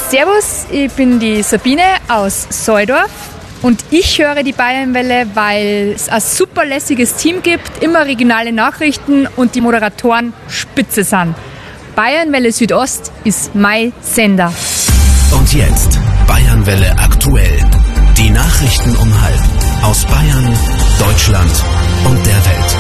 Servus, ich bin die Sabine aus Soldorf und ich höre die Bayernwelle, weil es ein super lässiges Team gibt, immer regionale Nachrichten und die Moderatoren spitze sind. Bayernwelle Südost ist mein Sender. Und jetzt Bayernwelle aktuell. Die Nachrichten um halb aus Bayern, Deutschland und der Welt.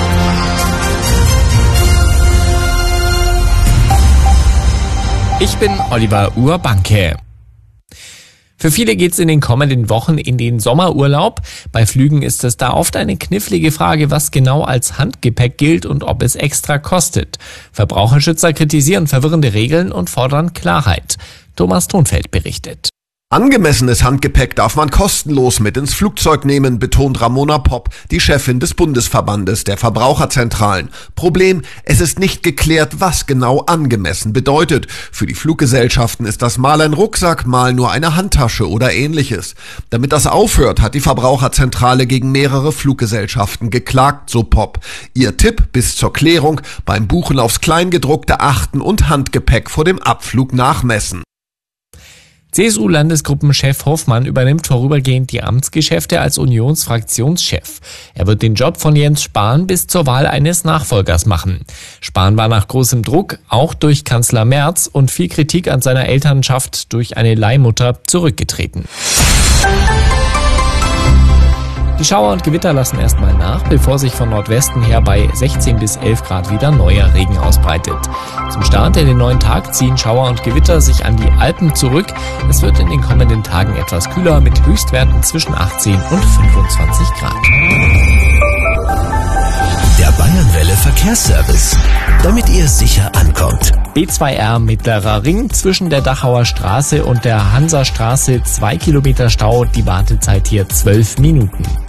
Ich bin Oliver Urbanke. Für viele geht's in den kommenden Wochen in den Sommerurlaub. Bei Flügen ist es da oft eine knifflige Frage, was genau als Handgepäck gilt und ob es extra kostet. Verbraucherschützer kritisieren verwirrende Regeln und fordern Klarheit. Thomas Thonfeld berichtet. Angemessenes Handgepäck darf man kostenlos mit ins Flugzeug nehmen, betont Ramona Popp, die Chefin des Bundesverbandes der Verbraucherzentralen. Problem, es ist nicht geklärt, was genau angemessen bedeutet. Für die Fluggesellschaften ist das mal ein Rucksack, mal nur eine Handtasche oder ähnliches. Damit das aufhört, hat die Verbraucherzentrale gegen mehrere Fluggesellschaften geklagt, so Popp. Ihr Tipp bis zur Klärung: beim Buchen aufs Kleingedruckte achten und Handgepäck vor dem Abflug nachmessen. CSU-Landesgruppenchef Hofmann übernimmt vorübergehend die Amtsgeschäfte als Unionsfraktionschef. Er wird den Job von Jens Spahn bis zur Wahl eines Nachfolgers machen. Spahn war nach großem Druck, auch durch Kanzler Merz und viel Kritik an seiner Elternschaft durch eine Leihmutter, zurückgetreten. Die Schauer und Gewitter lassen erstmal nach, bevor sich von Nordwesten her bei 16 bis 11 Grad wieder neuer Regen ausbreitet. Zum Start in den neuen Tag ziehen Schauer und Gewitter sich an die Alpen zurück. Es wird in den kommenden Tagen etwas kühler mit Höchstwerten zwischen 18 und 25 Grad. Der Bayernwelle Verkehrsservice, damit ihr sicher ankommt. B2R Mittlerer Ring zwischen der Dachauer Straße und der Hansastraße 2 Kilometer Stau, die Wartezeit hier 12 Minuten.